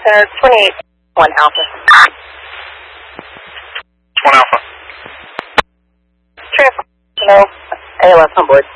Center, 28, 1 Alpha. 1 Alpha. Transfer, no, ALS on board.